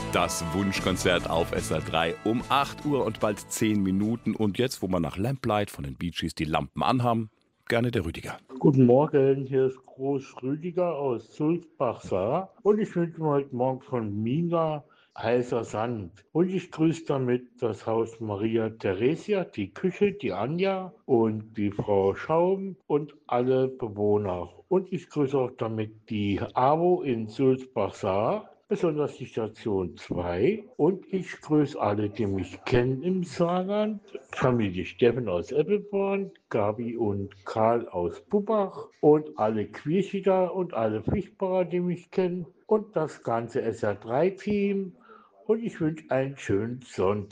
Das Wunschkonzert auf SR3 um 8 Uhr und bald 10 Minuten. Und jetzt, wo wir nach Lamplight von den Bee Gees die Lampen anhaben, gerne der Rüdiger. Guten Morgen, hier ist Groß Rüdiger aus Sulzbach-Saar und ich wünsche mir heute Morgen von Mina heißer Sand. Und ich grüße damit das Haus Maria Theresia, die Küche, die Anja und die Frau Schaum und alle Bewohner. Und ich grüße auch damit die AWO in Sulzbach-Saar, besonders die Station 2. Und ich grüße alle, die mich kennen im Saarland. Familie Steffen aus Eppelborn, Gabi und Karl aus Bubbach und alle Quiechiger und alle Fischbacher, die mich kennen und das ganze SR3-Team. Und ich wünsche einen schönen Sonntag.